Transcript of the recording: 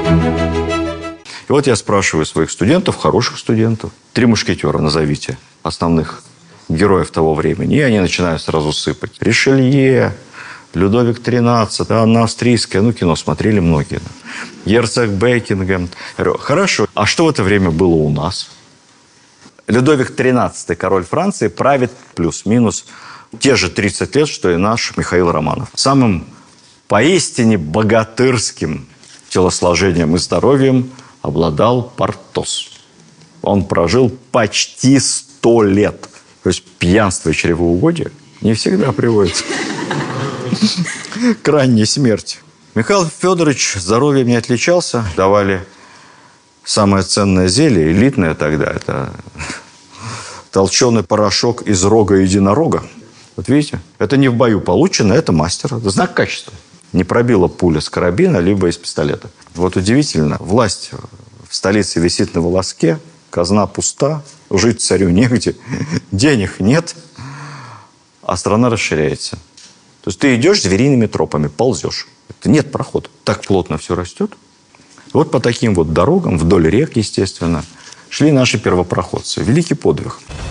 И вот я спрашиваю своих студентов, хороших студентов, 3 мушкетера назовите, основных героев того времени. И они начинают сразу сыпать. Ришелье, Людовик XIII, Анна Австрийская. Ну, кино смотрели многие. Герцог Бекингем. Хорошо. А что в это время было у нас? Людовик XIII, король Франции, правит плюс-минус те же 30 лет, что и наш Михаил Романов. Самым поистине богатырским телосложением и здоровьем обладал Портос. Он прожил почти 100 лет. То есть пьянство и чревоугодие не всегда приводит к ранней смерти. Михаил Федорович здоровьем не отличался. Давали самое ценное зелье, элитное тогда. Это толченый порошок из рога единорога. Вот видите, это не в бою получено, это мастер. Это знак качества. Не пробила пуля с карабина, либо из пистолета. Вот удивительно, власть в столице висит на волоске, казна пуста, жить царю негде, денег нет, а страна расширяется. То есть ты идешь звериными тропами, ползешь. Это нет прохода. Так плотно все растет. Вот по таким вот дорогам, вдоль рек, естественно, шли наши первопроходцы. Великий подвиг.